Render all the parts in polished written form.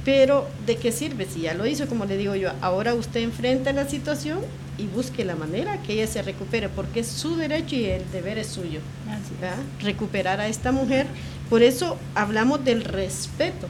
Pero ¿de qué sirve? Si ya lo hizo, como le digo yo, ahora usted enfrenta la situación y busque la manera que ella se recupere, porque es su derecho y el deber es suyo, recuperar a esta mujer. Por eso hablamos del respeto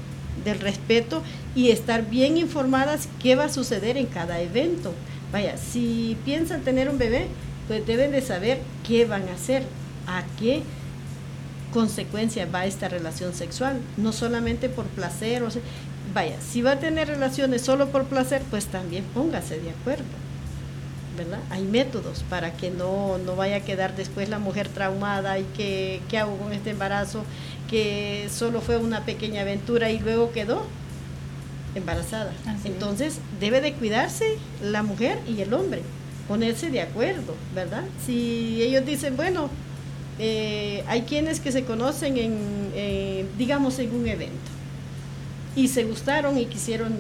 y estar bien informadas qué va a suceder en cada evento. Vaya, si piensan tener un bebé, pues deben de saber qué van a hacer, a qué consecuencia va esta relación sexual, no solamente por placer, vaya, si va a tener relaciones solo por placer, pues también póngase de acuerdo, ¿verdad? Hay métodos para que no vaya a quedar después la mujer traumada y que ¿qué hago con este embarazo? Que solo fue una pequeña aventura y luego quedó embarazada. Entonces debe de cuidarse la mujer y el hombre, ponerse de acuerdo, ¿verdad? Si ellos dicen, bueno, hay quienes que se conocen digamos en un evento y se gustaron y quisieron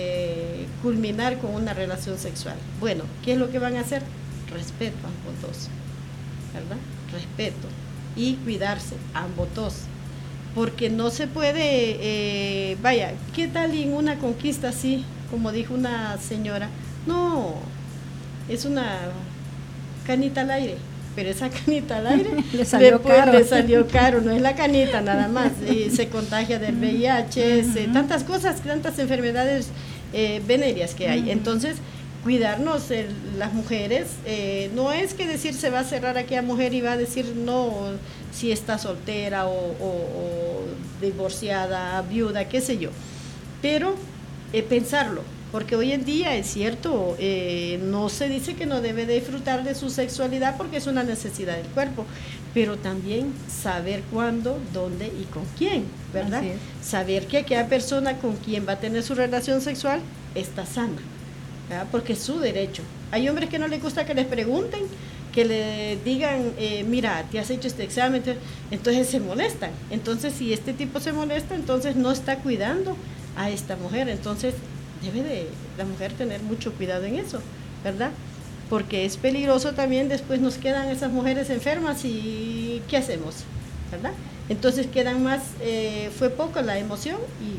culminar con una relación sexual. Bueno, ¿qué es lo que van a hacer? Respeto a ambos dos, ¿verdad? Respeto y cuidarse ambos dos, porque no se puede, vaya, ¿qué tal en una conquista así, como dijo una señora? No, es una canita al aire, pero esa canita al aire le salió caro, no es la canita nada más, se contagia del VIH, tantas cosas, tantas enfermedades venéreas que hay. Entonces, cuidarnos las mujeres, no es que decir se va a cerrar aquella mujer y va a decir no, si está soltera o divorciada, viuda, qué sé yo, pero pensarlo, porque hoy en día es cierto, no se dice que no debe disfrutar de su sexualidad porque es una necesidad del cuerpo, pero también saber cuándo, dónde y con quién, ¿verdad? Saber que aquella persona con quien va a tener su relación sexual está sana, ¿verdad? Porque es su derecho. Hay hombres que no les gusta que les pregunten, que le digan, mira, te has hecho este examen, entonces se molestan. Entonces, si este tipo se molesta, entonces no está cuidando a esta mujer. Entonces, debe de la mujer tener mucho cuidado en eso, ¿verdad? Porque es peligroso también, después nos quedan esas mujeres enfermas y ¿qué hacemos? ¿Verdad? Entonces quedan más, fue poco la emoción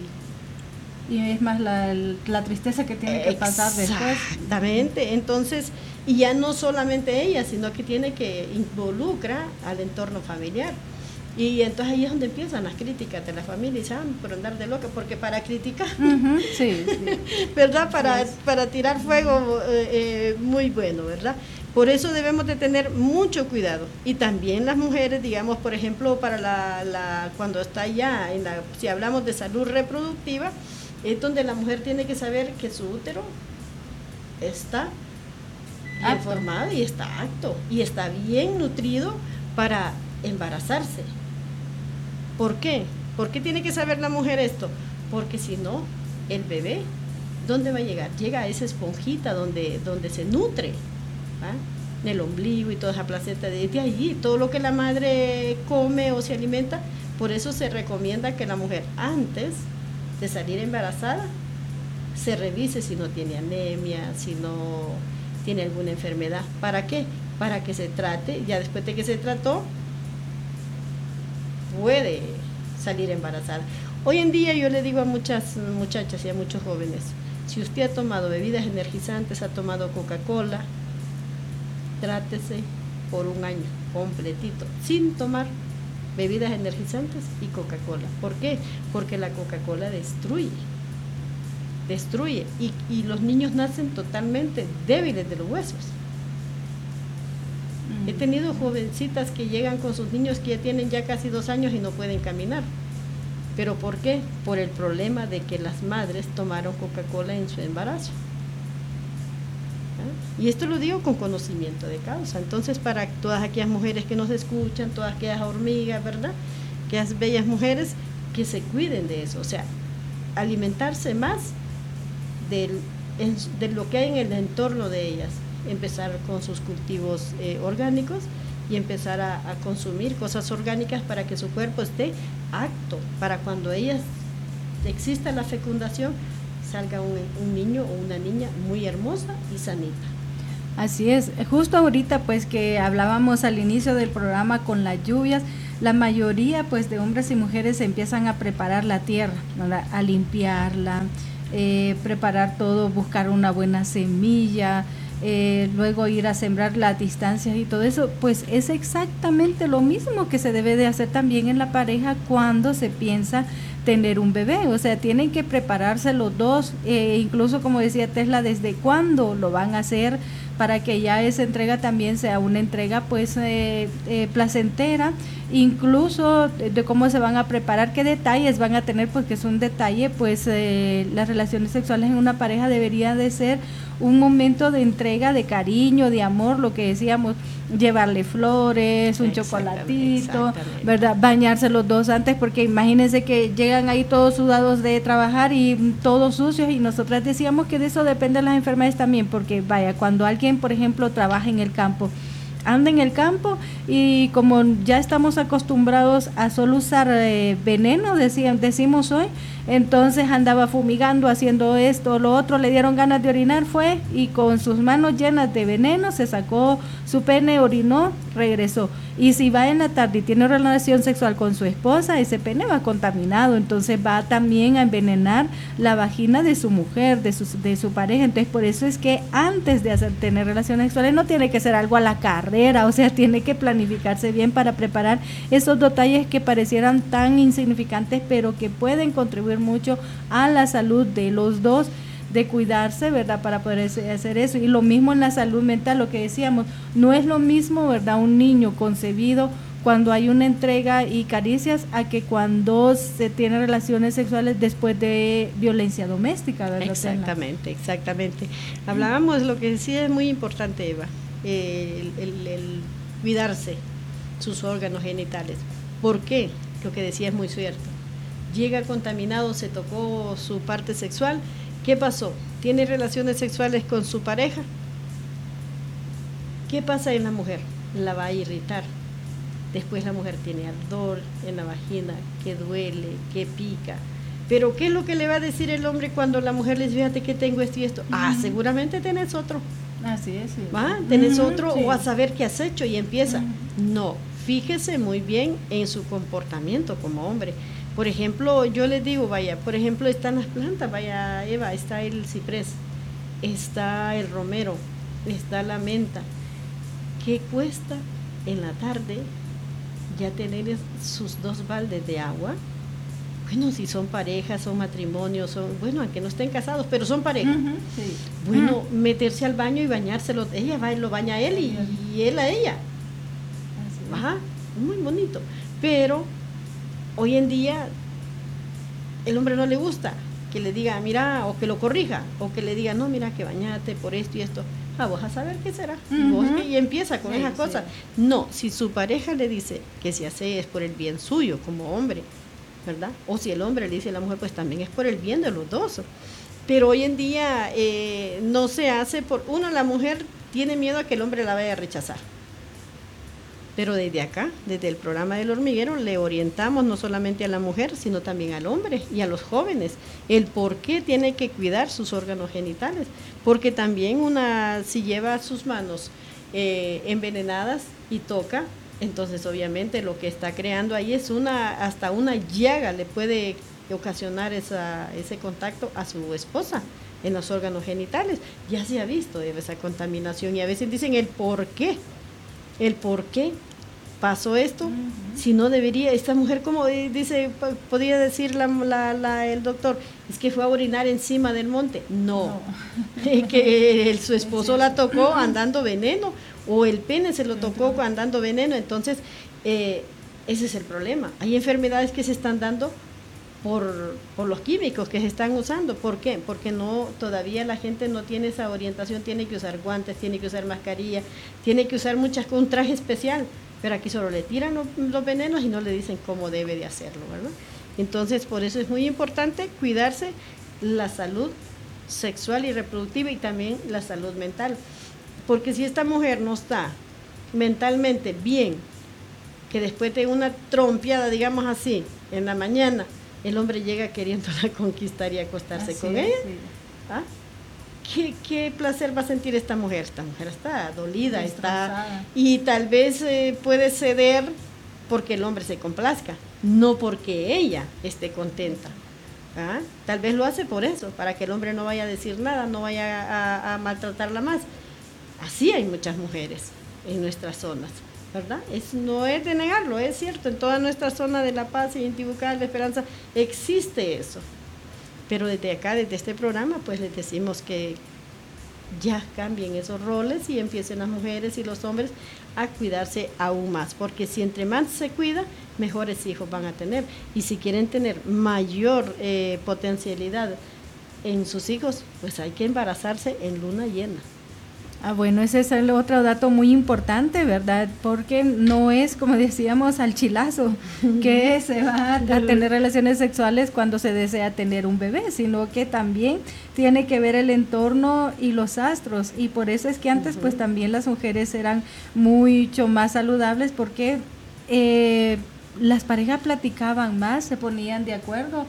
y es más la tristeza que tiene que pasar después. Exactamente, entonces, y ya no solamente ella, sino que tiene que involucrar al entorno familiar. Y entonces ahí es donde empiezan las críticas de la familia, y dicen, por andar de loca, porque para criticar, sí. ¿verdad? Para tirar fuego, muy bueno, ¿verdad? Por eso debemos de tener mucho cuidado. Y también las mujeres, digamos, por ejemplo, para cuando está ya, si hablamos de salud reproductiva, es donde la mujer tiene que saber que su útero está bien formado y está apto, y está bien nutrido para embarazarse. ¿Por qué? ¿Por qué tiene que saber la mujer esto? Porque si no, el bebé, ¿dónde va a llegar? Llega a esa esponjita donde se nutre, en el ombligo y toda esa placenta de allí, todo lo que la madre come o se alimenta. Por eso se recomienda que la mujer, antes de salir embarazada, se revise si no tiene anemia, si no tiene alguna enfermedad. ¿Para qué? Para que se trate, ya después de que se trató, puede salir embarazada. Hoy en día yo le digo a muchas muchachas y a muchos jóvenes, si usted ha tomado bebidas energizantes, ha tomado Coca-Cola, trátese por un año completito, sin tomar bebidas energizantes y Coca-Cola. ¿Por qué? Porque la Coca-Cola destruye y los niños nacen totalmente débiles de los huesos. He tenido jovencitas que llegan con sus niños que ya tienen ya casi 2 años y no pueden caminar. ¿Pero por qué? Por el problema de que las madres tomaron Coca-Cola en su embarazo. Y esto lo digo con conocimiento de causa. Entonces, para todas aquellas mujeres que nos escuchan, todas aquellas hormigas, ¿verdad? Aquellas bellas mujeres que se cuiden de eso. O sea, alimentarse más de lo que hay en el entorno de ellas. Empezar con sus cultivos orgánicos y empezar a consumir cosas orgánicas para que su cuerpo esté apto para cuando exista la fecundación, salga un niño o una niña muy hermosa y sanita. Así es, justo ahorita pues que hablábamos al inicio del programa con las lluvias, la mayoría pues de hombres y mujeres empiezan a preparar la tierra, ¿verdad? A limpiarla, preparar todo, buscar una buena semilla, luego ir a sembrar las distancias y todo eso, pues es exactamente lo mismo que se debe de hacer también en la pareja cuando se piensa tener un bebé. O sea, tienen que prepararse los dos, incluso como decía Tesla, desde cuándo lo van a hacer, para que ya esa entrega también sea una entrega pues placentera, incluso de cómo se van a preparar, qué detalles van a tener, porque es un detalle, pues las relaciones sexuales en una pareja debería de ser un momento de entrega, de cariño, de amor, lo que decíamos, llevarle flores, un chocolatito, ¿verdad? Bañarse los dos antes, porque imagínense que llegan ahí todos sudados de trabajar y todos sucios, y nosotras decíamos que de eso dependen las enfermedades también, porque vaya, cuando alguien, por ejemplo, trabaja en el campo, anda en el campo y como ya estamos acostumbrados a solo usar veneno, decimos hoy, entonces andaba fumigando, haciendo esto, lo otro, le dieron ganas de orinar, fue y con sus manos llenas de veneno se sacó su pene, orinó, regresó. Y si va en la tarde y tiene relación sexual con su esposa, ese pene va contaminado, entonces va también a envenenar la vagina de su mujer, de su pareja. Entonces por eso es que antes de tener relaciones sexuales no tiene que ser algo a la carrera, o sea, tiene que planificarse bien para preparar esos detalles que parecieran tan insignificantes, pero que pueden contribuir mucho a la salud de los dos, de cuidarse, ¿verdad? Para poder hacer eso. Y lo mismo en la salud mental, lo que decíamos, no es lo mismo, ¿verdad? Un niño concebido cuando hay una entrega y caricias a que cuando se tiene relaciones sexuales después de violencia doméstica, ¿verdad? Exactamente. Hablábamos, lo que decía es muy importante, Eva, el cuidarse sus órganos genitales. ¿Por qué? Lo que decía es muy cierto. Llega contaminado, se tocó su parte sexual. ¿Qué pasó? ¿Tiene relaciones sexuales con su pareja? ¿Qué pasa en la mujer? La va a irritar. Después la mujer tiene ardor en la vagina, que duele, que pica. Pero ¿qué es lo que le va a decir el hombre cuando la mujer le dice, fíjate que tengo esto y esto? Seguramente tenés otro. Así es. Sí. ¿Va? ¿Tenés otro? Sí. O a saber qué has hecho y empieza. No, fíjese muy bien en su comportamiento como hombre. Por ejemplo, yo les digo, vaya, por ejemplo, están las plantas, vaya, Eva, está el ciprés, está el romero, está la menta. ¿Qué cuesta en la tarde ya tener sus 2 baldes de agua? Bueno, si son parejas, son matrimonios, bueno, aunque no estén casados, pero son parejas. Sí. Bueno, meterse al baño y bañárselo, ella va y lo baña a él y él a ella. Ajá, muy bonito. Pero hoy en día el hombre no le gusta que le diga, mira, o que lo corrija, o que le diga, no, mira, que bañate por esto y esto. Vos a saber qué será. Y empieza con esa cosa. No, si su pareja le dice que si hace es por el bien suyo como hombre, ¿verdad? O si el hombre le dice a la mujer, pues también es por el bien de los dos. Pero hoy en día no se hace por uno, la mujer tiene miedo a que el hombre la vaya a rechazar. Pero desde acá, desde el programa del hormiguero, le orientamos no solamente a la mujer, sino también al hombre y a los jóvenes, el por qué tiene que cuidar sus órganos genitales. Porque también si lleva sus manos envenenadas y toca, entonces obviamente lo que está creando ahí es hasta una llaga, le puede ocasionar ese contacto a su esposa en los órganos genitales. Ya se ha visto esa contaminación y a veces dicen el por qué pasó esto, si no debería, esta mujer, como dice, podría decir el doctor, es que fue a orinar encima del monte. No. Que su esposo la tocó andando veneno, o el pene se lo tocó andando veneno. Entonces ese es el problema. Hay enfermedades que se están dando por los químicos que se están usando. ¿Por qué? Porque todavía la gente no tiene esa orientación, tiene que usar guantes, tiene que usar mascarilla, tiene que usar un traje especial, pero aquí solo le tiran los venenos y no le dicen cómo debe de hacerlo, ¿verdad? Entonces, por eso es muy importante cuidarse la salud sexual y reproductiva y también la salud mental, porque si esta mujer no está mentalmente bien, que después de una trompeada, digamos así, en la mañana, el hombre llega queriéndola conquistar y acostarse con ella. Sí. ¿Ah? ¿Qué placer va a sentir esta mujer? Esta mujer está dolida, y tal vez puede ceder porque el hombre se complazca, no porque ella esté contenta. ¿Ah? Tal vez lo hace por eso, para que el hombre no vaya a decir nada, no vaya a maltratarla más. Así hay muchas mujeres en nuestras zonas, ¿verdad? No es de negarlo, es cierto, en toda nuestra zona de La Paz y Intibucal, de Esperanza, existe eso. Pero desde acá, desde este programa, pues les decimos que ya cambien esos roles y empiecen las mujeres y los hombres a cuidarse aún más, porque si entre más se cuida, mejores hijos van a tener, y si quieren tener mayor potencialidad en sus hijos, pues hay que embarazarse en luna llena. Bueno, ese es el otro dato muy importante, ¿verdad? Porque no es, como decíamos, al chilazo que se va a tener relaciones sexuales cuando se desea tener un bebé, sino que también tiene que ver el entorno y los astros, y por eso es que antes pues también las mujeres eran mucho más saludables, porque las parejas platicaban más, se ponían de acuerdo,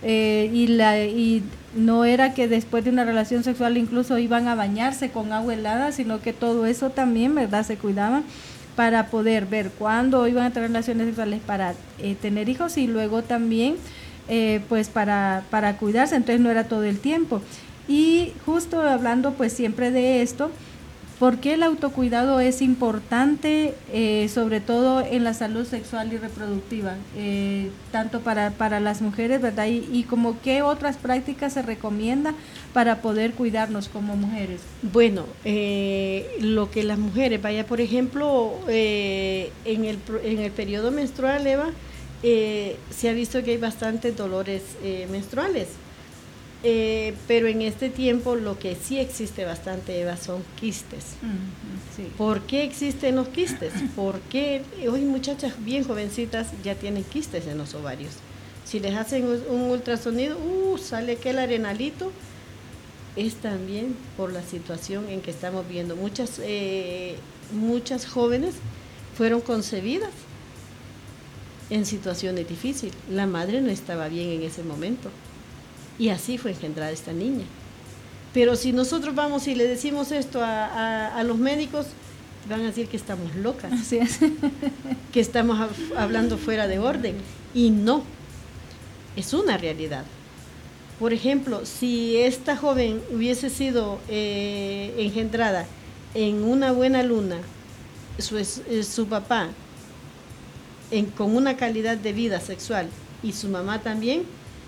y no era que después de una relación sexual incluso iban a bañarse con agua helada, sino que todo eso también, ¿verdad?, se cuidaban para poder ver cuándo iban a tener relaciones sexuales para tener hijos, y luego también pues para cuidarse, entonces no era todo el tiempo. Y justo hablando pues siempre de esto, ¿por qué el autocuidado es importante, sobre todo en la salud sexual y reproductiva, tanto para las mujeres, ¿verdad? Y como qué otras prácticas se recomienda para poder cuidarnos como mujeres? Bueno, lo que las mujeres, vaya, por ejemplo, en el periodo menstrual, Eva, se ha visto que hay bastantes dolores menstruales. Pero en este tiempo lo que sí existe bastante, Eva, son quistes. Sí. ¿Por qué existen los quistes? Porque hoy muchachas bien jovencitas ya tienen quistes en los ovarios. Si les hacen un ultrasonido, sale aquel arenalito. Es también por la situación en que estamos viendo. Muchas jóvenes fueron concebidas en situaciones difíciles. La madre no estaba bien en ese momento. Y así fue engendrada esta niña. Pero si nosotros vamos y le decimos esto a los médicos, van a decir que estamos locas. Así es. Que estamos hablando fuera de orden. Y no, es una realidad. Por ejemplo, si esta joven hubiese sido engendrada en una buena luna, su papá con una calidad de vida sexual y su mamá también,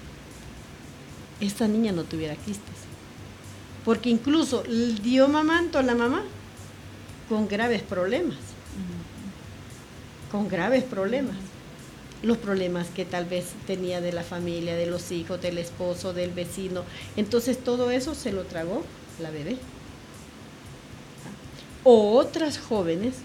esta niña no tuviera quistes, porque incluso dio mamanto a la mamá con graves problemas, los problemas que tal vez tenía de la familia, de los hijos, del esposo, del vecino. Entonces todo eso se lo tragó la bebé. O otras jóvenes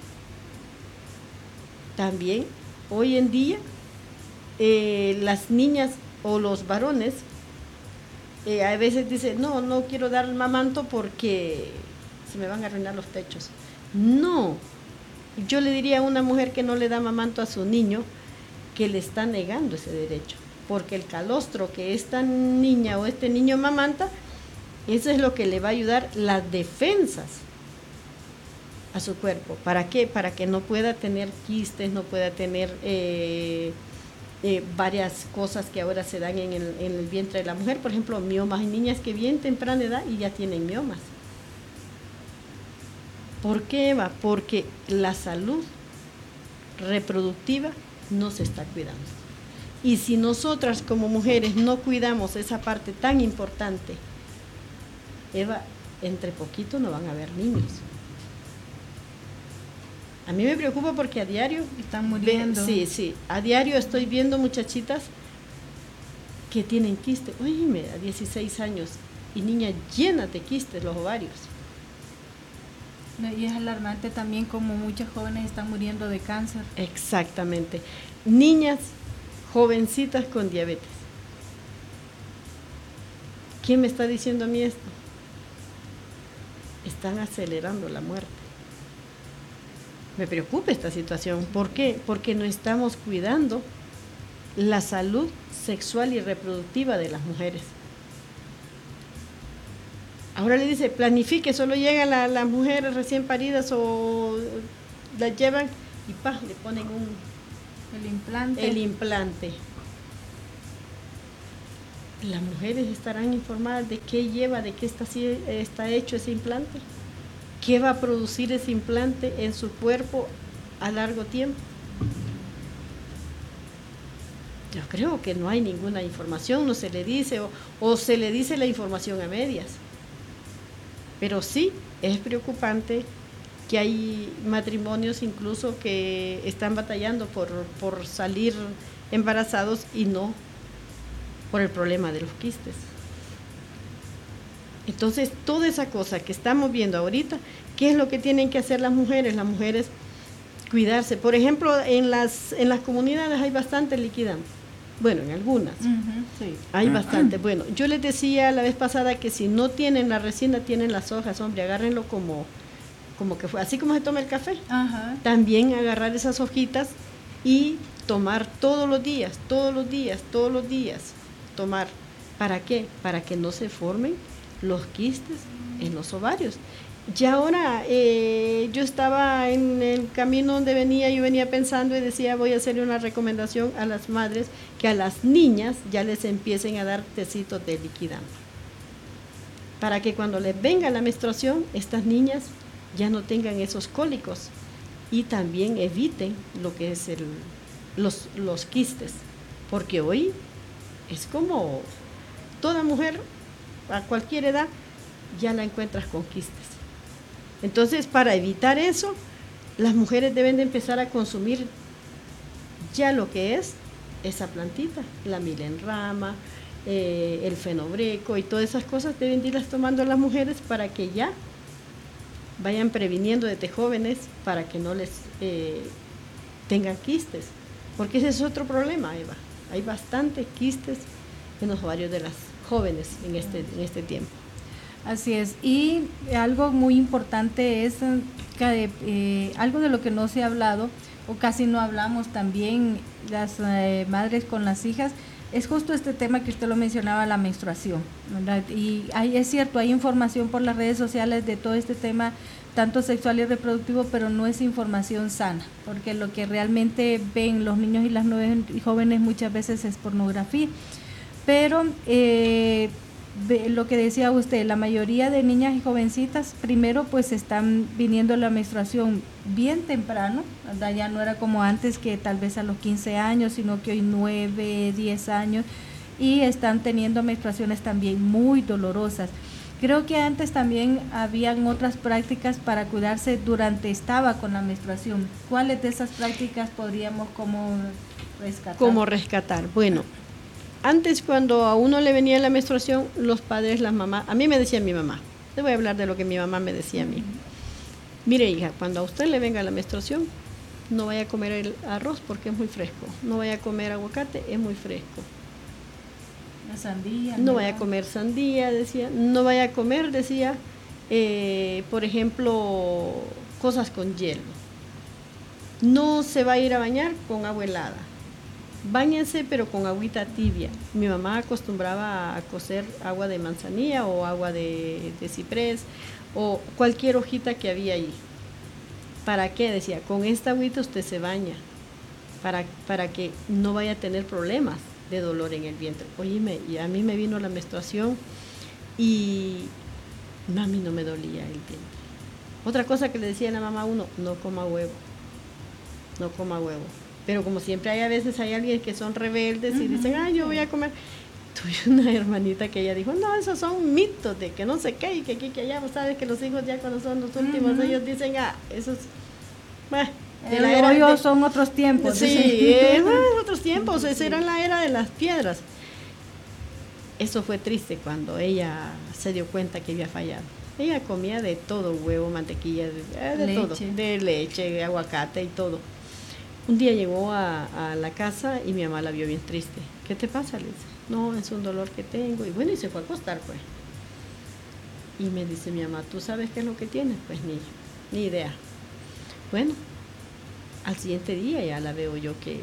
también, hoy en día, las niñas o los varones, a veces dicen, no quiero dar el mamanto porque se me van a arruinar los techos. No, yo le diría a una mujer que no le da mamanto a su niño que le está negando ese derecho, porque el calostro que esta niña o este niño mamanta, eso es lo que le va a ayudar las defensas a su cuerpo. ¿Para qué? Para que no pueda tener quistes, no pueda tener varias cosas que ahora se dan en el vientre de la mujer, por ejemplo, miomas. Hay niñas que bien temprana edad y ya tienen miomas. ¿Por qué, Eva? Porque la salud reproductiva no se está cuidando. Y si nosotras como mujeres no cuidamos esa parte tan importante, Eva, entre poquito no van a haber niños. A mí me preocupa porque a diario están muriendo. Sí, a diario estoy viendo muchachitas que tienen quistes. Oye, a 16 años y niñas llenas de quistes los ovarios. Y es alarmante también como muchas jóvenes están muriendo de cáncer. Exactamente. Niñas jovencitas con diabetes. ¿Quién me está diciendo a mí esto? Están acelerando la muerte. Me preocupa esta situación. ¿Por qué? Porque no estamos cuidando la salud sexual y reproductiva de las mujeres. Ahora le dice, planifique, solo llegan las mujeres recién paridas o las llevan y le ponen El implante. El implante. Las mujeres estarán informadas de qué lleva, de qué está hecho ese implante, qué va a producir ese implante en su cuerpo a largo tiempo. Yo creo que no hay ninguna información, no se le dice, o se le dice la información a medias. Pero sí, es preocupante que hay matrimonios incluso que están batallando por salir embarazados y no por el problema de los quistes. Entonces, toda esa cosa que estamos viendo ahorita, ¿qué es lo que tienen que hacer las mujeres? Las mujeres cuidarse. Por ejemplo, en las comunidades hay bastante liquidante. Bueno, en algunas. Sí. Hay bastante. Bueno, yo les decía la vez pasada que si no tienen la resina, tienen las hojas, hombre, agárrenlo como que fue, así como se toma el café. Ajá. También agarrar esas hojitas y tomar todos los días, tomar. ¿Para qué? Para que no se formen los quistes en los ovarios. Ya ahora yo estaba en el camino donde yo venía pensando y decía, voy a hacerle una recomendación a las madres que a las niñas ya les empiecen a dar tecitos de liquidante. Para que cuando les venga la menstruación, estas niñas ya no tengan esos cólicos y también eviten lo que es los quistes. Porque hoy es como toda mujer a cualquier edad ya la encuentras con quistes. Entonces, para evitar eso, las mujeres deben de empezar a consumir ya lo que es esa plantita, la milenrama, el fenobreco y todas esas cosas deben de irlas tomando las mujeres para que ya vayan previniendo desde jóvenes para que no les tengan quistes. Porque ese es otro problema, Eva. Hay bastantes quistes en los ovarios de las jóvenes en este tiempo. Así es, y algo muy importante es que algo de lo que no se ha hablado o casi no hablamos también las madres con las hijas, es justo este tema que usted lo mencionaba, la menstruación, ¿verdad? Y es cierto, hay información por las redes sociales de todo este tema, tanto sexual y reproductivo, pero no es información sana, porque lo que realmente ven los niños y las jóvenes muchas veces es pornografía. Pero lo que decía usted, la mayoría de niñas y jovencitas primero pues están viniendo la menstruación bien temprano, ¿verdad? Ya no era como antes que tal vez a los 15 años, sino que hoy 9, 10 años y están teniendo menstruaciones también muy dolorosas. Creo que antes también habían otras prácticas para cuidarse estaba con la menstruación. ¿Cuáles de esas prácticas podríamos como rescatar? Bueno, antes cuando a uno le venía la menstruación, los padres, las mamás, a mí me decía mi mamá, te voy a hablar de lo que mi mamá me decía a mí. Mire hija, cuando a usted le venga la menstruación, no vaya a comer el arroz porque es muy fresco, no vaya a comer aguacate, es muy fresco. La sandía. No vaya a comer sandía, decía, no vaya a comer, decía, por ejemplo, cosas con hielo. No se va a ir a bañar con agua helada. Báñense pero con agüita tibia. Mi mamá acostumbraba a cocer agua de manzanilla o agua de ciprés o cualquier hojita que había ahí. ¿Para qué? Decía, con esta agüita usted se baña para que no vaya a tener problemas de dolor en el vientre. Oíme, y a mí me vino la menstruación y a mí no me dolía el vientre. Otra cosa que le decía a la mamá a uno, no coma huevo. Pero como siempre hay a veces hay alguien que son rebeldes y dicen, yo voy a comer. Tuve una hermanita que ella dijo, no, esos son mitos de que no sé qué y que aquí, que allá, sabes que los hijos ya cuando son los últimos, ellos dicen, esos, de la era son otros tiempos. Sí, otros tiempos, esa era la era de las piedras. Eso fue triste cuando ella se dio cuenta que había fallado. Ella comía de todo, huevo, mantequilla, de todo, de leche, de aguacate y todo. Un día llegó a la casa y mi mamá la vio bien triste. ¿Qué te pasa? Le dice, no, es un dolor que tengo. Y bueno, y se fue a acostar, pues. Y me dice mi mamá, ¿tú sabes qué es lo que tienes? Pues ni idea. Bueno, al siguiente día ya la veo yo que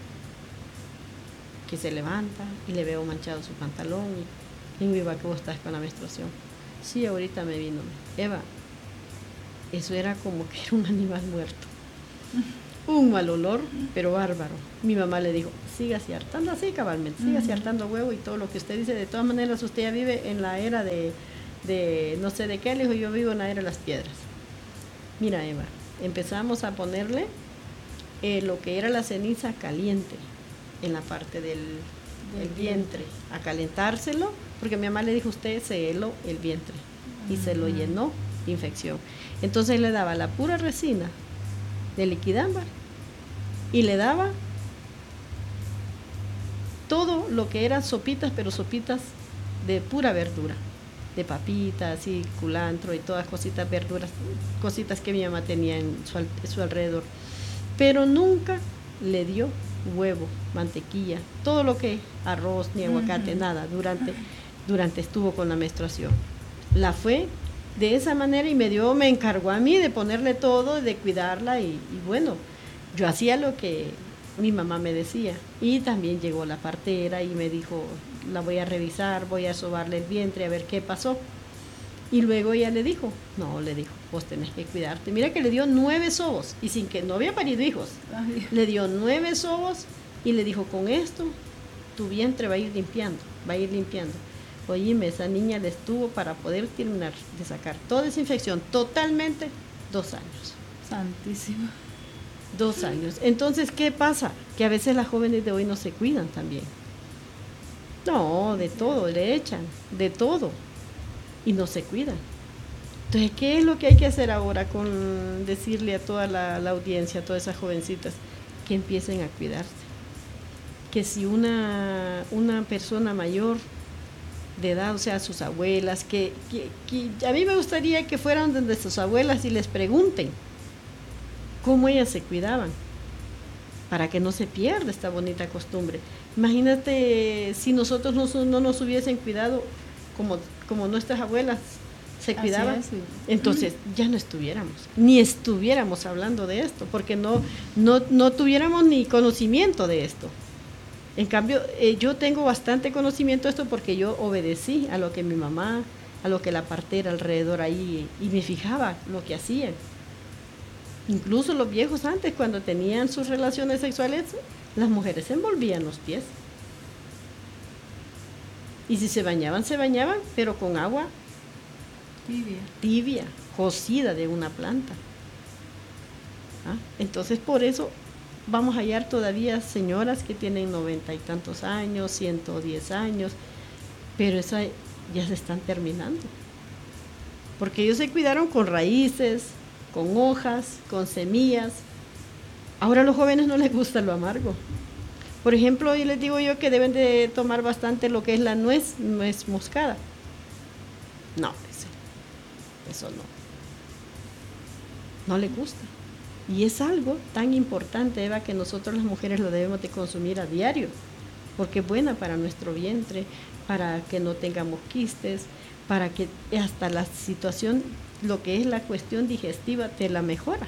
se levanta y le veo manchado su pantalón. Y digo, Eva, ¿cómo estás con la menstruación? Sí, ahorita me vino. Eva, eso era como que era un animal muerto. un mal olor, pero bárbaro. Mi mamá le dijo, sígase hartando así cabalmente, sígase hartando huevo y todo lo que usted dice. De todas maneras, usted ya vive en la era de no sé de qué, le dijo, yo vivo en la era de las piedras. Mira, Eva, empezamos a ponerle lo que era la ceniza caliente en la parte del vientre, a calentárselo, porque mi mamá le dijo, usted se heló el vientre y se lo llenó de infección. Entonces le daba la pura resina de liquidámbar y le daba todo lo que eran sopitas, pero sopitas de pura verdura, de papitas y culantro y todas cositas, verduras, cositas que mi mamá tenía en su alrededor. Pero nunca le dio huevo, mantequilla, todo lo que arroz ni aguacate, nada, durante estuvo con la menstruación. La fue de esa manera y me encargó a mí de ponerle todo, de cuidarla y bueno, yo hacía lo que mi mamá me decía. Y también llegó la partera y me dijo, la voy a revisar, voy a sobarle el vientre a ver qué pasó. Y luego ella le dijo, vos tenés que cuidarte. Mira que le dio 9 sobos y sin que no había parido hijos. Ay. Le dio 9 sobos y le dijo, con esto tu vientre va a ir limpiando. Oíme, esa niña le estuvo para poder terminar de sacar toda esa infección totalmente 2 años. Santísimo. 2 años. Entonces, ¿qué pasa? Que a veces las jóvenes de hoy no se cuidan también. No, de todo, le echan, de todo. Y no se cuidan. Entonces, ¿qué es lo que hay que hacer ahora con decirle a toda la audiencia, a todas esas jovencitas, que empiecen a cuidarse? Que si una persona mayor de edad, o sea, sus abuelas, que a mí me gustaría que fueran donde sus abuelas y les pregunten cómo ellas se cuidaban, para que no se pierda esta bonita costumbre. Imagínate si nosotros no nos hubiesen cuidado como nuestras abuelas se cuidaban, entonces ya no estuviéramos hablando de esto, porque no tuviéramos ni conocimiento de esto. En cambio, yo tengo bastante conocimiento de esto porque yo obedecí a lo que mi mamá, a lo que la partera alrededor ahí, y me fijaba lo que hacían. Incluso los viejos antes, cuando tenían sus relaciones sexuales, las mujeres se envolvían los pies. Y si se bañaban, pero con agua tibia, cocida de una planta. ¿Ah? Entonces, por eso vamos a hallar todavía señoras que tienen 90 y tantos años, 110 años, pero esa ya se están terminando. Porque ellos se cuidaron con raíces, con hojas, con semillas. Ahora a los jóvenes no les gusta lo amargo. Por ejemplo, hoy les digo yo que deben de tomar bastante lo que es la nuez moscada. No, eso no les gusta. Y es algo tan importante, Eva, que nosotros las mujeres lo debemos de consumir a diario, porque es buena para nuestro vientre, para que no tengamos quistes, para que hasta la situación, lo que es la cuestión digestiva, te la mejora.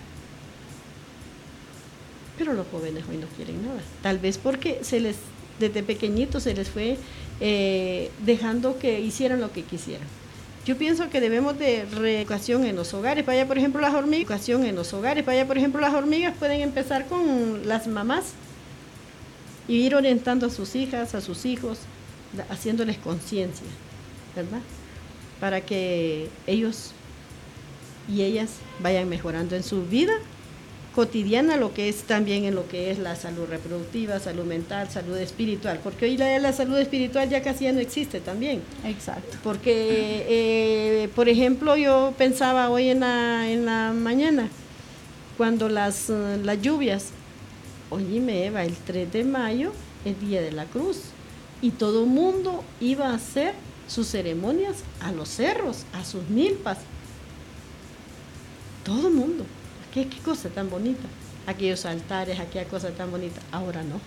Pero los jóvenes hoy no quieren nada. Tal vez porque desde pequeñitos se les fue dejando que hicieran lo que quisieran. Yo pienso que debemos de reeducación en los hogares. Vaya, por ejemplo, las hormigas, pueden empezar con las mamás y ir orientando a sus hijas, a sus hijos, haciéndoles conciencia, ¿verdad? Para que ellos y ellas vayan mejorando en su vida cotidiana, lo que es también en lo que es la salud reproductiva, salud mental, salud espiritual, porque hoy la salud espiritual ya casi ya no existe también. Exacto. Porque, por ejemplo, yo pensaba hoy en la mañana, cuando las lluvias, oíme, Eva, el 3 de mayo es Día de la Cruz, y todo el mundo iba a hacer sus ceremonias a los cerros, a sus milpas. Todo el mundo. ¿Qué cosa tan bonita? Aquellos altares, aquella cosa tan bonita. Ahora no.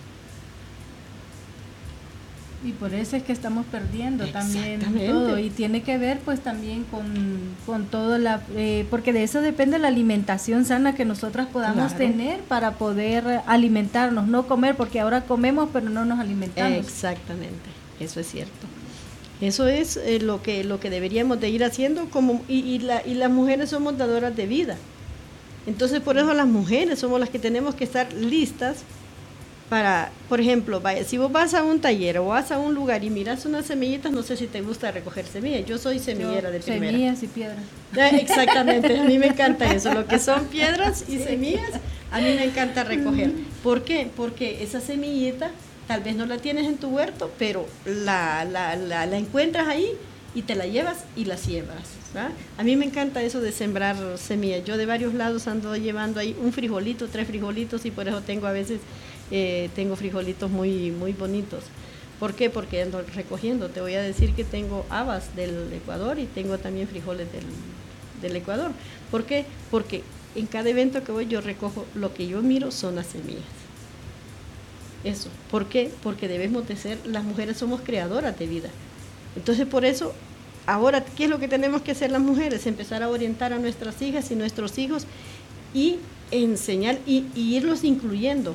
Y por eso es que estamos perdiendo también todo. Y tiene que ver pues también con todo porque de eso depende la alimentación sana que nosotras podamos tener para poder alimentarnos, no comer, porque ahora comemos pero no nos alimentamos. Exactamente, eso es cierto. Eso es lo que deberíamos de ir haciendo y las mujeres somos dadoras de vida. Entonces, por eso las mujeres somos las que tenemos que estar listas para, por ejemplo, vaya, si vos vas a un taller o vas a un lugar y miras unas semillitas, no sé si te gusta recoger semillas. Yo soy semillera de primera. Semillas y piedras. Exactamente, a mí me encanta eso. Lo que son piedras y semillas, a mí me encanta recoger. ¿Por qué? Porque esa semillita tal vez no la tienes en tu huerto, pero la encuentras ahí y te la llevas y la siembras, ¿verdad? A mí me encanta eso de sembrar semillas. Yo de varios lados ando llevando ahí un frijolito, 3 frijolitos, y por eso tengo a veces tengo frijolitos muy, muy bonitos. ¿Por qué? Porque ando recogiendo. Te voy a decir que tengo habas del Ecuador y tengo también frijoles del Ecuador. ¿Por qué? Porque en cada evento que voy yo recojo, lo que yo miro son las semillas. Eso. ¿Por qué? Porque debemos de ser, las mujeres somos creadoras de vida. Entonces, por eso, ahora, ¿qué es lo que tenemos que hacer las mujeres? Empezar a orientar a nuestras hijas y nuestros hijos y enseñar y irlos incluyendo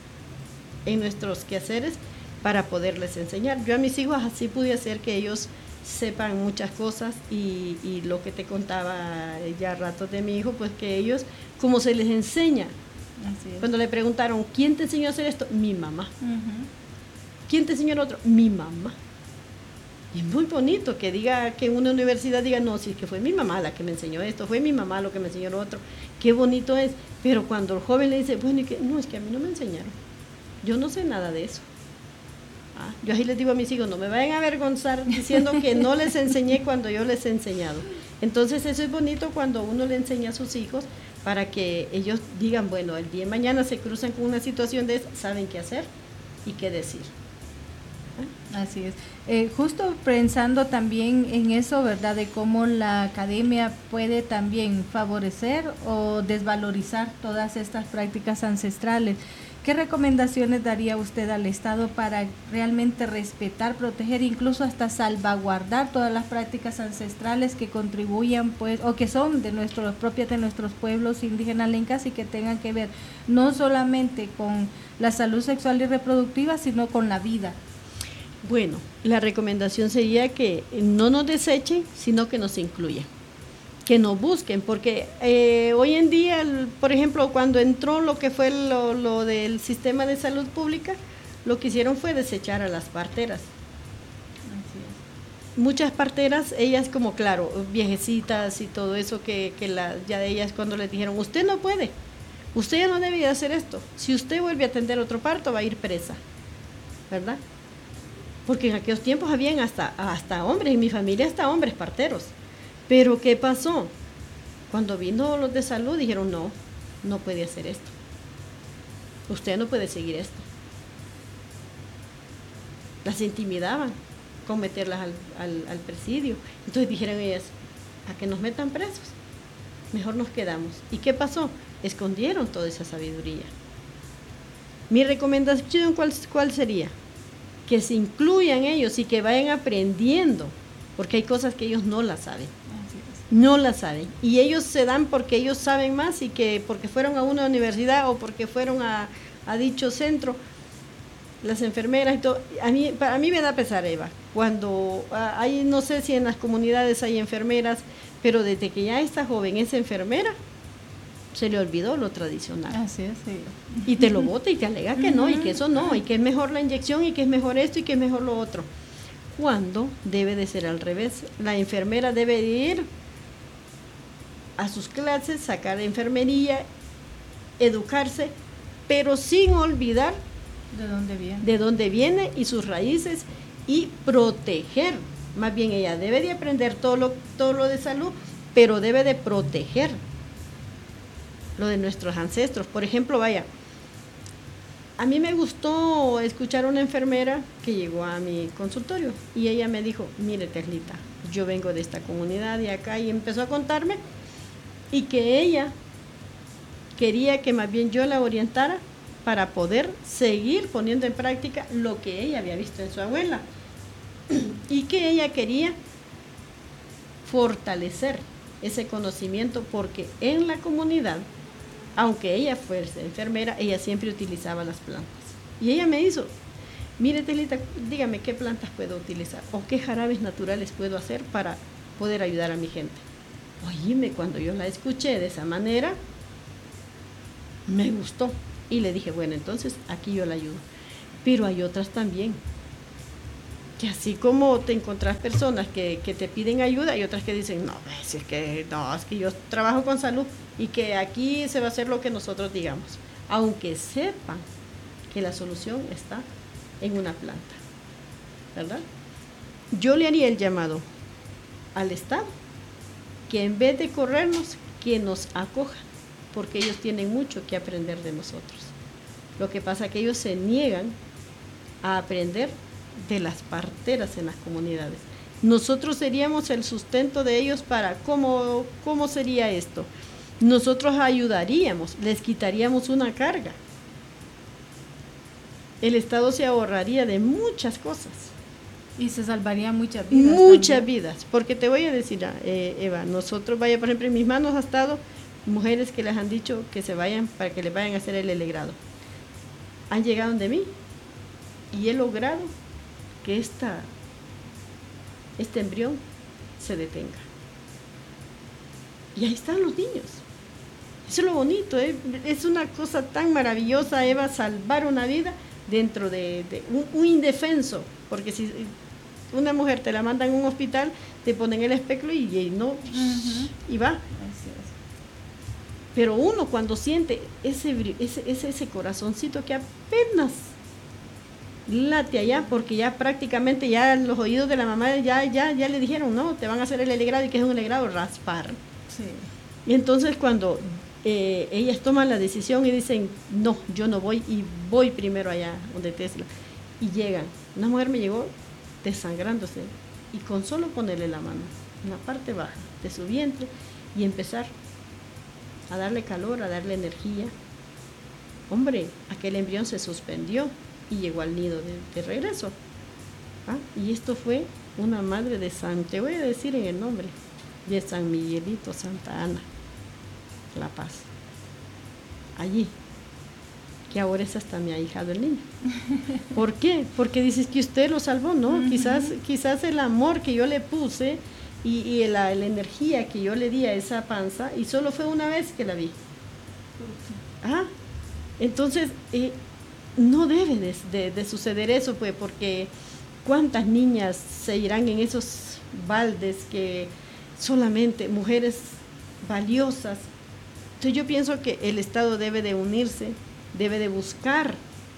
en nuestros quehaceres para poderles enseñar. Yo a mis hijos así pude hacer que ellos sepan muchas cosas y lo que te contaba ya ratos de mi hijo, pues que ellos, como se les enseña. Así es. Cuando le preguntaron, ¿quién te enseñó a hacer esto? Mi mamá. ¿Quién te enseñó lo otro? Mi mamá. Y es muy bonito que diga, que en una universidad diga, no, si es que fue mi mamá la que me enseñó esto, fue mi mamá lo que me enseñó lo otro. Qué bonito es. Pero cuando el joven le dice, bueno, ¿y qué? No, es que a mí no me enseñaron. Yo no sé nada de eso. Yo así les digo a mis hijos, no me vayan a avergonzar diciendo que no les enseñé cuando yo les he enseñado. Entonces eso es bonito cuando uno le enseña a sus hijos para que ellos digan, bueno, el día de mañana se cruzan con una situación de esa, saben qué hacer y qué decir. Así es. Justo pensando también en eso, ¿verdad? De cómo la academia puede también favorecer o desvalorizar todas estas prácticas ancestrales. ¿Qué recomendaciones daría usted al Estado para realmente respetar, proteger, incluso hasta salvaguardar todas las prácticas ancestrales que contribuyan, pues, o que son propias de nuestros pueblos indígenas lencas y que tengan que ver no solamente con la salud sexual y reproductiva, sino con la vida? Bueno, la recomendación sería que no nos desechen, sino que nos incluyan, que nos busquen, porque hoy en día, por ejemplo, cuando entró lo que fue lo del sistema de salud pública, lo que hicieron fue desechar a las parteras. Muchas parteras, ellas como claro, viejecitas y todo eso, ya de ellas cuando les dijeron, usted no puede, usted ya no debe hacer esto, si usted vuelve a atender otro parto va a ir presa, ¿verdad? Porque en aquellos tiempos habían hasta hombres, en mi familia hasta hombres parteros. Pero ¿qué pasó? Cuando vino los de salud dijeron, no puede hacer esto. Usted no puede seguir esto. Las intimidaban con meterlas al presidio. Entonces dijeron ellas, a que nos metan presos, mejor nos quedamos. ¿Y qué pasó? Escondieron toda esa sabiduría. Mi recomendación, ¿cuál sería? Que se incluyan ellos y que vayan aprendiendo, porque hay cosas que ellos no las saben. No las saben. Y ellos se dan porque ellos saben más y que porque fueron a una universidad o porque fueron a dicho centro, las enfermeras y todo. Para mí me da pesar, Eva, cuando hay, no sé si en las comunidades hay enfermeras, pero desde que ya esta joven es enfermera, se le olvidó lo tradicional. Así es, sí. Y te lo bota y te alega que no, y que eso no, y que es mejor la inyección, y que es mejor esto, y que es mejor lo otro. Cuando debe de ser al revés. La enfermera debe ir a sus clases, sacar enfermería, educarse, pero sin olvidar de dónde viene y sus raíces, y proteger. Más bien ella debe de aprender todo lo de salud, pero debe de proteger lo de nuestros ancestros. Por ejemplo, vaya, a mí me gustó escuchar a una enfermera que llegó a mi consultorio y ella me dijo, mire Teslita, yo vengo de esta comunidad de acá, y empezó a contarme y que ella quería que más bien yo la orientara para poder seguir poniendo en práctica lo que ella había visto en su abuela y que ella quería fortalecer ese conocimiento, porque en la comunidad, aunque ella fuese enfermera, ella siempre utilizaba las plantas. Y ella me hizo, mire Teslita, dígame qué plantas puedo utilizar o qué jarabes naturales puedo hacer para poder ayudar a mi gente. Oíme, cuando yo la escuché de esa manera, Me gustó y le dije, bueno, entonces aquí yo la ayudo. Pero hay otras también, que así como te encontrás personas que te piden ayuda, hay otras que dicen, no, es que yo trabajo con salud y que aquí se va a hacer lo que nosotros digamos, aunque sepan que la solución está en una planta, ¿verdad? Yo le haría el llamado al Estado, que en vez de corrernos, que nos acojan, porque ellos tienen mucho que aprender de nosotros. Lo que pasa es que ellos se niegan a aprender de las parteras en las comunidades. Nosotros seríamos el sustento de ellos para, ¿cómo sería esto? Nosotros ayudaríamos, les quitaríamos una carga. El Estado se ahorraría de muchas cosas. Y se salvarían muchas vidas. Muchas también. Vidas, porque te voy a decir, Eva, nosotros, por ejemplo, en mis manos ha estado mujeres que les han dicho que se vayan para que les vayan a hacer el elegrado. Han llegado de mí y he logrado que este embrión se detenga. Y ahí están los niños. Eso es lo bonito, es una cosa tan maravillosa, Eva, salvar una vida dentro de un indefenso, porque si una mujer te la mandan a un hospital, te ponen el espectro y no, y va. Pero uno cuando siente ese corazoncito que apenas late allá, porque ya prácticamente ya los oídos de la mamá ya le dijeron, no, te van a hacer el elegrado, y que es un elegrado, raspar. Sí. Y entonces cuando ellas toman la decisión y dicen, no, yo no voy, y voy primero allá donde Tesla, y llegan, una mujer me llegó desangrándose, y con solo ponerle la mano en la parte baja de su vientre y empezar a darle calor, a darle energía, hombre, aquel embrión se suspendió y llegó al nido de regreso. Y esto fue una madre de te voy a decir en el nombre, de San Miguelito, Santa Ana, La Paz. Allí, que ahora es hasta mi ahijado el niño. ¿Por qué? Porque dices que usted lo salvó, ¿no? Quizás el amor que yo le puse y la energía que yo le di a esa panza, y solo fue una vez que la vi. Entonces, no debe de suceder eso, pues, porque cuántas niñas se irán en esos baldes que solamente mujeres valiosas. Entonces yo pienso que el Estado debe de unirse, debe de buscar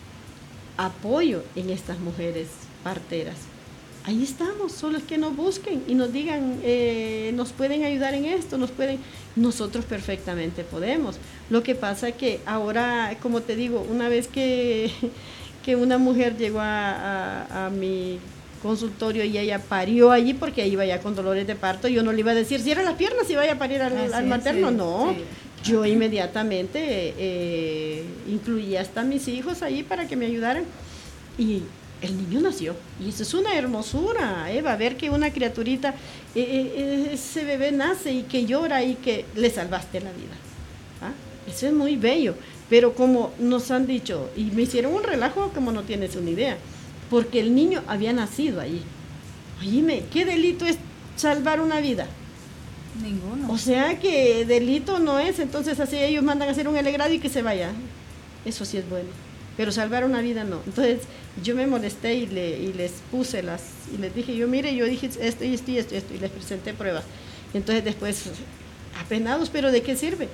apoyo en estas mujeres parteras. Ahí estamos, solo es que nos busquen y nos digan, nos pueden ayudar en esto, nosotros perfectamente podemos. Lo que pasa es que ahora, como te digo, una vez que una mujer llegó a mi consultorio y ella parió allí, porque ahí iba ya con dolores de parto, yo no le iba a decir, cierra las piernas y vaya a parir al materno, sí, no. Sí. Yo inmediatamente incluí hasta a mis hijos ahí para que me ayudaran, y el niño nació, y eso es una hermosura, Eva, ver que una criaturita, ese bebé nace y que llora y que le salvaste la vida. Eso es muy bello, pero como nos han dicho, y me hicieron un relajo como no tienes una idea, porque el niño había nacido ahí. Oíme, ¿qué delito es salvar una vida? Ninguno. O sea que delito no es, entonces así ellos mandan a hacer un elegrado y que se vaya. Eso sí es bueno, pero salvar una vida no. Entonces yo me molesté y les puse y les dije, yo dije esto y les presenté pruebas. Y entonces después, apenados, pero ¿de qué sirve?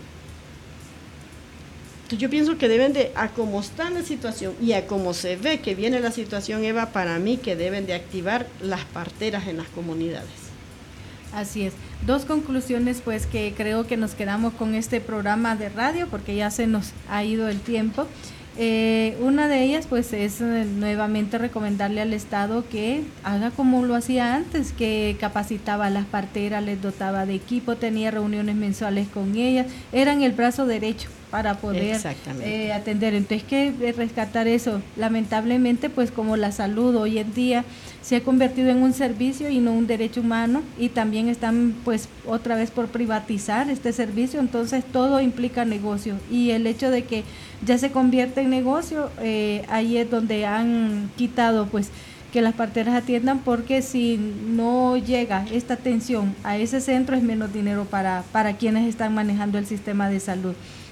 Entonces yo pienso que deben de, a cómo está la situación y a cómo se ve que viene la situación, Eva, para mí que deben de activar las parteras en las comunidades. Así es. 2 conclusiones pues que creo que nos quedamos con este programa de radio, porque ya se nos ha ido el tiempo. Una de ellas pues es nuevamente recomendarle al Estado que haga como lo hacía antes, que capacitaba a las parteras, les dotaba de equipo, tenía reuniones mensuales con ellas, eran el brazo derecho para poder atender. Entonces que rescatar eso. Lamentablemente pues como la salud hoy en día se ha convertido en un servicio y no un derecho humano, y también están pues otra vez por privatizar este servicio, entonces todo implica negocio, y el hecho de que ya se convierte en negocio, ahí es donde han quitado pues que las parteras atiendan, porque si no llega esta atención a ese centro es menos dinero para quienes están manejando el sistema de salud.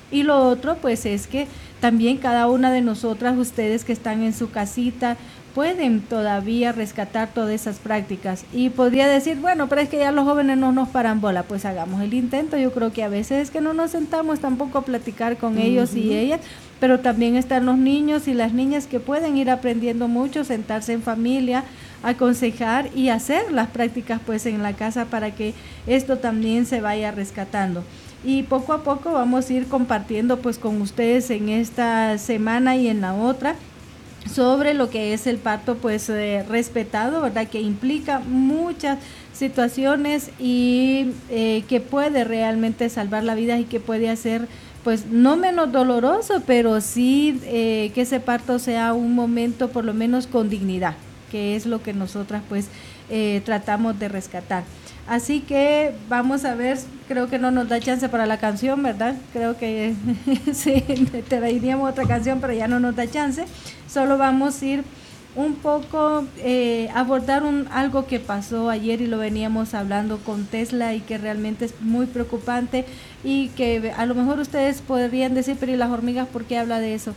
Y lo otro pues es que también cada una de nosotras, ustedes que están en su casita, pueden todavía rescatar todas esas prácticas. Y podría decir, bueno, pero es que ya los jóvenes no nos paran bola, pues hagamos el intento. Yo creo que a veces es que no nos sentamos tampoco a platicar con ellos y ellas, pero también están los niños y las niñas que pueden ir aprendiendo mucho, sentarse en familia, aconsejar y hacer las prácticas pues en la casa para que esto también se vaya rescatando. Y poco a poco vamos a ir compartiendo pues con ustedes en esta semana y en la otra sobre lo que es el parto pues respetado, ¿verdad? Que implica muchas situaciones y que puede realmente salvar la vida y que puede hacer pues no menos doloroso, pero sí que ese parto sea un momento por lo menos con dignidad, que es lo que nosotras pues tratamos de rescatar. Así que vamos a ver, creo que no nos da chance para la canción, ¿verdad? Creo que sí, te diríamos otra canción, pero ya no nos da chance. Solo vamos a ir un poco, abordar algo que pasó ayer y lo veníamos hablando con Tesla y que realmente es muy preocupante y que a lo mejor ustedes podrían decir, pero ¿y las hormigas por qué habla de eso?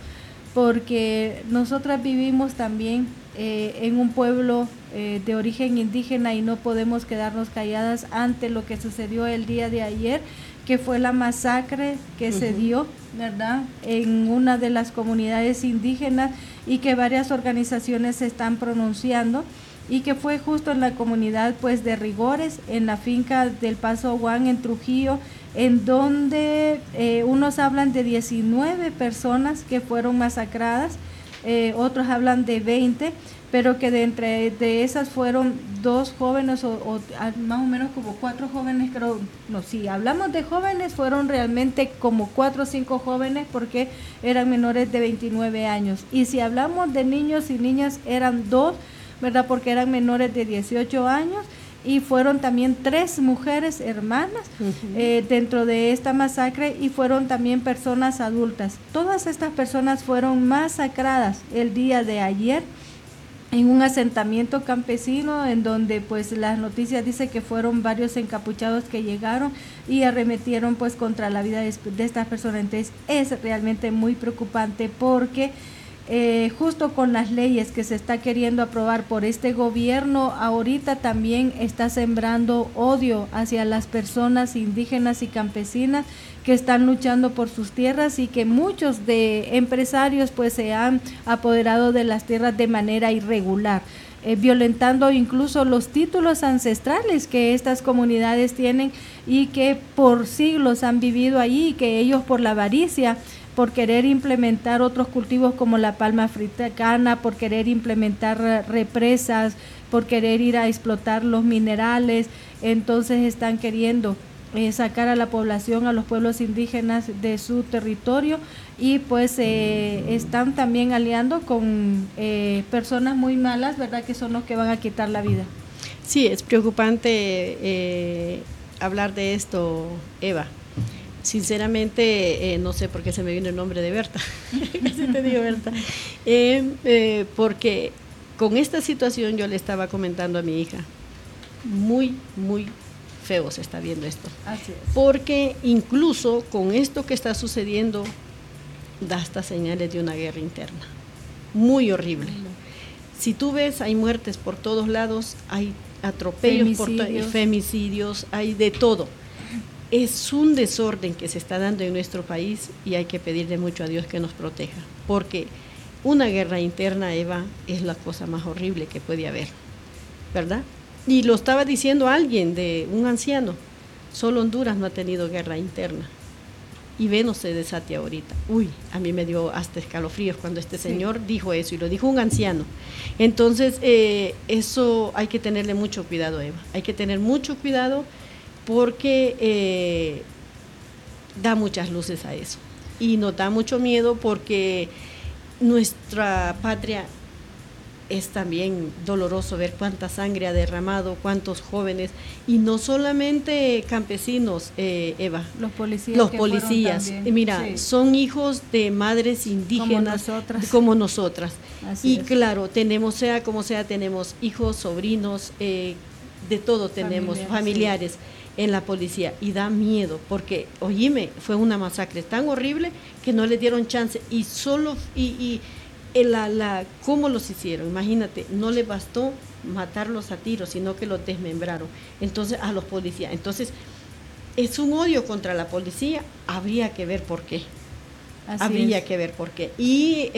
Porque nosotras vivimos también en un pueblo de origen indígena y no podemos quedarnos calladas ante lo que sucedió el día de ayer, que fue la masacre que se dio, ¿verdad?, en una de las comunidades indígenas y que varias organizaciones se están pronunciando y que fue justo en la comunidad pues de Rigores, en la finca del Paso Juan en Trujillo, en donde unos hablan de 19 personas que fueron masacradas, otros hablan de 20, pero que de esas fueron 2 jóvenes o más o menos como 4 jóvenes, creo, no, si hablamos de jóvenes fueron realmente como 4 o 5 jóvenes porque eran menores de 29 años, y si hablamos de niños y niñas eran 2, ¿verdad?, porque eran menores de 18 años, y fueron también 3 mujeres hermanas dentro de esta masacre, y fueron también personas adultas. Todas estas personas fueron masacradas el día de ayer en un asentamiento campesino, en donde pues las noticias dicen que fueron varios encapuchados que llegaron y arremetieron pues contra la vida de estas personas. Entonces es realmente muy preocupante porque justo con las leyes que se está queriendo aprobar por este gobierno, ahorita también está sembrando odio hacia las personas indígenas y campesinas que están luchando por sus tierras, y que muchos de empresarios pues se han apoderado de las tierras de manera irregular, violentando incluso los títulos ancestrales que estas comunidades tienen y que por siglos han vivido allí, y que ellos por la avaricia, por querer implementar otros cultivos como la palma africana, por querer implementar represas, por querer ir a explotar los minerales, entonces están queriendo sacar a la población, a los pueblos indígenas de su territorio, y pues están también aliando con personas muy malas, ¿verdad?, que son los que van a quitar la vida. Sí, es preocupante hablar de esto, Eva. Sinceramente, no sé por qué se me vino el nombre de Berta, así te digo, Berta, porque con esta situación yo le estaba comentando a mi hija, muy feo se está viendo esto. Así es. Porque incluso con esto que está sucediendo, da hasta señales de una guerra interna, muy horrible. Si tú ves, hay muertes por todos lados, hay atropellos, femicidios, hay de todo. Es un desorden que se está dando en nuestro país y hay que pedirle mucho a Dios que nos proteja, porque una guerra interna, Eva, es la cosa más horrible que puede haber, ¿verdad? Y lo estaba diciendo alguien, un anciano, solo Honduras no ha tenido guerra interna. Y ve, no se desate ahorita. Uy, a mí me dio hasta escalofríos cuando este señor dijo eso, y lo dijo un anciano. Entonces, eso hay que tenerle mucho cuidado, Eva. Hay que tener mucho cuidado porque da muchas luces a eso. Y nos da mucho miedo porque nuestra patria es también doloroso ver cuánta sangre ha derramado, cuántos jóvenes, y no solamente campesinos, Eva. Los policías. Mira, sí, son hijos de madres indígenas como nosotras. Así es. Claro, tenemos, sea como sea, tenemos hijos, sobrinos, de todo tenemos, familiares. Sí. en la policía y da miedo porque, oíme, fue una masacre tan horrible que no le dieron chance y solo, ¿cómo los hicieron? Imagínate, no le bastó matarlos a tiros, sino que los desmembraron. Entonces, a los policías. Entonces, es un odio contra la policía, habría que ver por qué. Habría que ver por qué. Y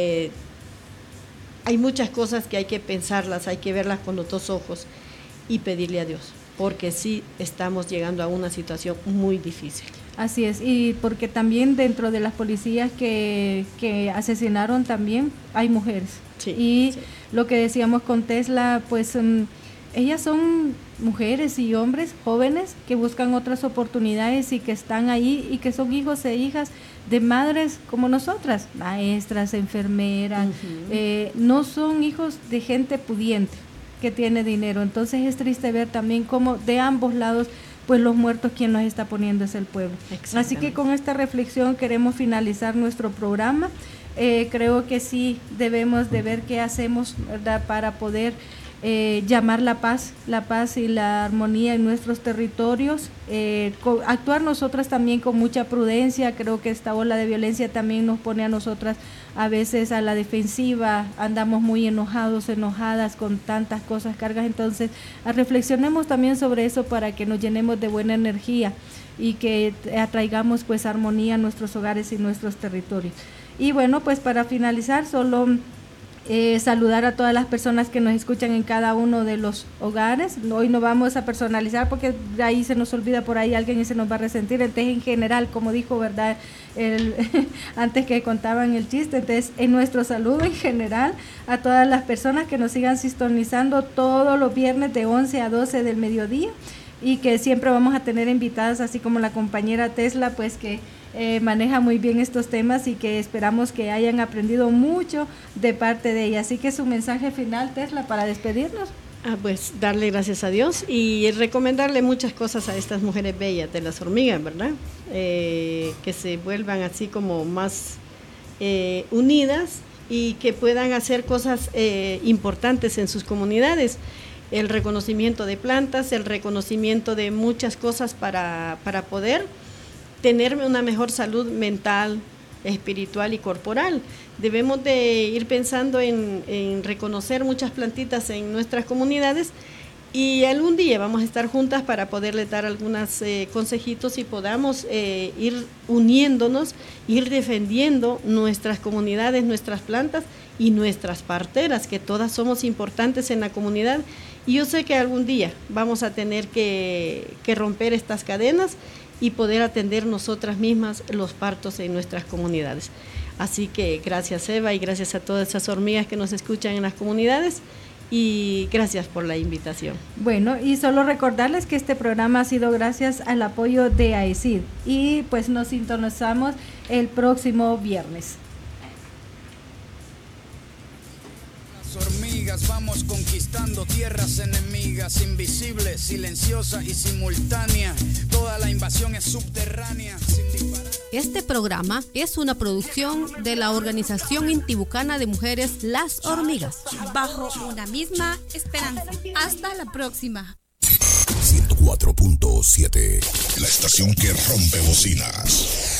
hay muchas cosas que hay que pensarlas, hay que verlas con los dos ojos y pedirle a Dios, porque sí estamos llegando a una situación muy difícil. Así es, y porque también dentro de las policías que asesinaron también hay mujeres. Sí, y sí. Lo que decíamos con Tesla, pues ellas son mujeres y hombres jóvenes que buscan otras oportunidades y que están ahí y que son hijos e hijas de madres como nosotras, maestras, enfermeras, no son hijos de gente pudiente que tiene dinero. Entonces es triste ver también cómo de ambos lados, pues los muertos quien los está poniendo es el pueblo. Así que con esta reflexión queremos finalizar nuestro programa. Creo que sí debemos de ver qué hacemos, ¿verdad?, para poder llamar la paz y la armonía en nuestros territorios, actuar nosotras también con mucha prudencia. Creo que esta ola de violencia también nos pone a nosotras a veces a la defensiva, andamos muy enojadas con tantas cosas, cargas. Entonces reflexionemos también sobre eso para que nos llenemos de buena energía y que atraigamos pues armonía a nuestros hogares y nuestros territorios. Y bueno, pues para finalizar, solo saludar a todas las personas que nos escuchan en cada uno de los hogares. Hoy no vamos a personalizar porque ahí se nos olvida por ahí alguien y se nos va a resentir. Entonces, en general, como dijo, ¿verdad?, antes que contaban el chiste, entonces en nuestro saludo en general a todas las personas que nos sigan sintonizando todos los viernes de 11 a 12 del mediodía, y que siempre vamos a tener invitadas, así como la compañera Tesla, pues que maneja muy bien estos temas y que esperamos que hayan aprendido mucho de parte de ella. Así que su mensaje final, Tesla, para despedirnos. Pues darle gracias a Dios y recomendarle muchas cosas a estas mujeres bellas de las hormigas, ¿verdad? Que se vuelvan así como más unidas y que puedan hacer cosas importantes en sus comunidades. El reconocimiento de plantas, el reconocimiento de muchas cosas para poder tener una mejor salud mental, espiritual y corporal. Debemos de ir pensando en reconocer muchas plantitas en nuestras comunidades y algún día vamos a estar juntas para poderles dar algunos consejitos y podamos ir uniéndonos, ir defendiendo nuestras comunidades, nuestras plantas y nuestras parteras, que todas somos importantes en la comunidad. Y yo sé que algún día vamos a tener que romper estas cadenas y poder atender nosotras mismas los partos en nuestras comunidades. Así que gracias, Eva, y gracias a todas esas hormigas que nos escuchan en las comunidades, y gracias por la invitación. Bueno, y solo recordarles que este programa ha sido gracias al apoyo de AECID, y pues nos sintonizamos el próximo viernes. Hormigas, vamos conquistando tierras enemigas, invisibles, silenciosas y simultáneas. Toda la invasión es subterránea, sin disparar. Este programa es una producción de la Organización Intibucana de Mujeres Las Hormigas, bajo una misma esperanza. Hasta la próxima. 104.7, la estación que rompe bocinas.